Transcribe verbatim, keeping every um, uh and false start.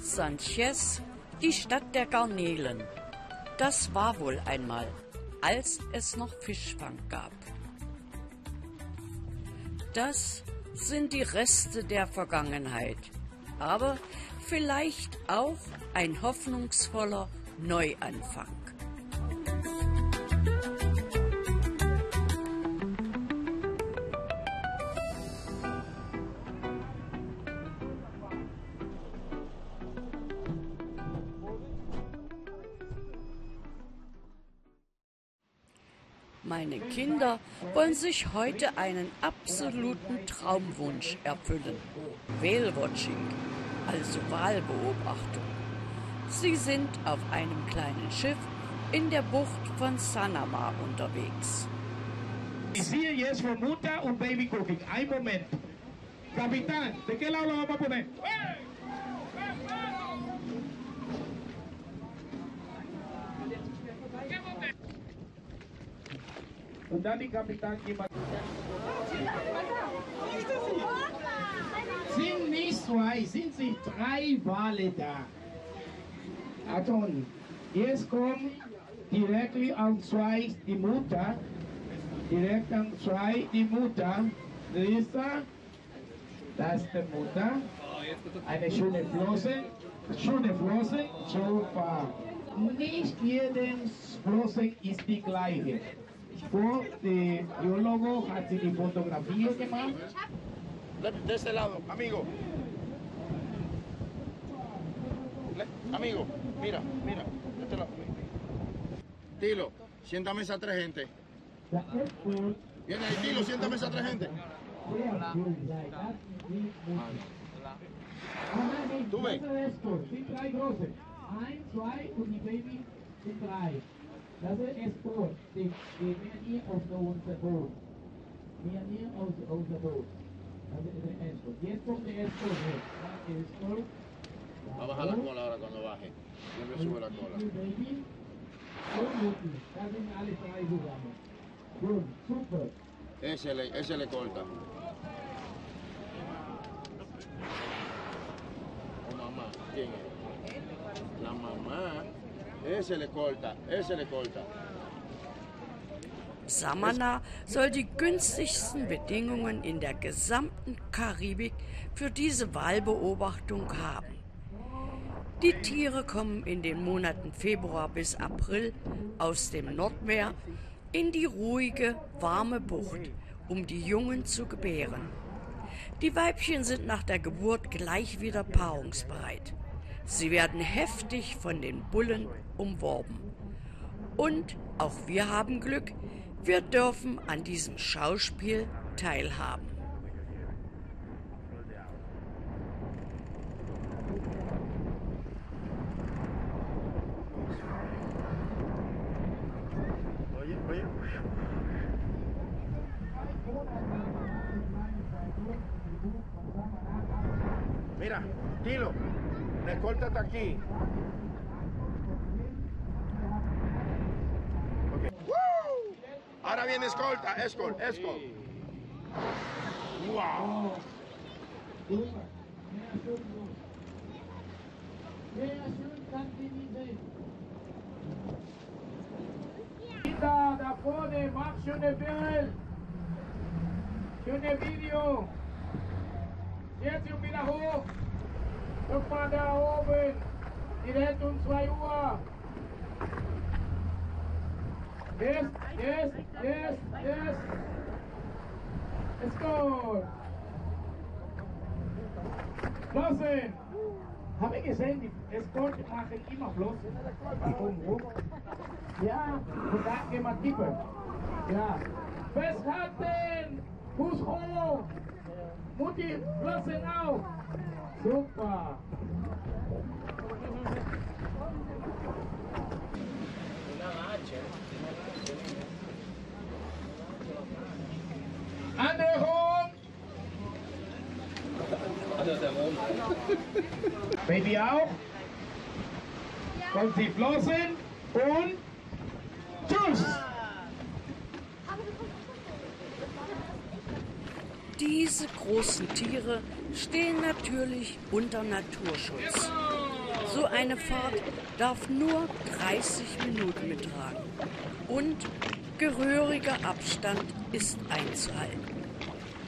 Sanchez, die Stadt der Garnelen. Das war wohl einmal, als es noch Fischfang gab. Das sind die Reste der Vergangenheit, aber vielleicht auch ein hoffnungsvoller Neuanfang. Meine Kinder wollen sich heute einen absoluten Traumwunsch erfüllen. Whale-Watching, also Walbeobachtung. Sie sind auf einem kleinen Schiff in der Bucht von Sanama unterwegs. Ich sehe jetzt von Mutter und Baby Cooking. Ein Moment. Capitán, ¿de qué lado lo vamos a poner? Und dann die Kapitän jemand. Sind nicht zwei, sind sie drei Wale da. Achtung, jetzt kommt direkt an zwei die Mutter. Direkt an zwei die Mutter. Lisa, das ist die Mutter. Eine schöne Flosse. Schöne Flosse. Super. Nicht jede Flosse ist die gleiche. Por de biólogo hat sie die Fotografie gemacht. De ese lado, amigo. Amigo, mira, mira, de este lado. Tilo, siéntame esa tres gente. Viene ahí, Tilo, siéntame esa tres gente. Tú ves. Sind drei große. Eins, zwei und die Baby sind drei. Das ist Esport, die mehr hier auf unser Boot. Mehr hier auf unser Boot. Das ist der Esport. Jetzt kommt der Esport weg. Esport. Va a bajar la cola ahora cuando baje. Yo me sube la cola. Das sind alle drei zusammen. Gut, super. Ese le, ese le corta. Oh, mamá, ¿quién es? La mamá. Ese le corta, ese le corta. Samana soll die günstigsten Bedingungen in der gesamten Karibik für diese Walbeobachtung haben. Die Tiere kommen in den Monaten Februar bis April aus dem Nordmeer in die ruhige, warme Bucht, um die Jungen zu gebären. Die Weibchen sind nach der Geburt gleich wieder paarungsbereit. Sie werden heftig von den Bullen umworben. Und auch wir haben Glück, wir dürfen an diesem Schauspiel teilhaben. Mira, Tilo, le corta hasta aquí. Okay. ¡Woo! Ahora viene escolta, escort, escort. Wow. Da, da vorne, mach schöne Bild. Schöne Video. Jetzt und wieder hoch. Guck mal da oben. Direkt um zwei Uhr. Yes, yes, yes, yes. Let's go. Flossen. Habe ich gesehen, die Escort machen immer Flossen. Die kommen hoch. Ja, und dann gehen wir tippen. Ja. Festhalten. Fuß hoch. Mutti, Flossen auf. Super. Andere hoch. Baby auch. Kommt sie Flossen und tschüss. Diese großen Tiere stehen natürlich unter Naturschutz. So eine Fahrt darf nur dreißig Minuten betragen und gehöriger Abstand ist einzuhalten.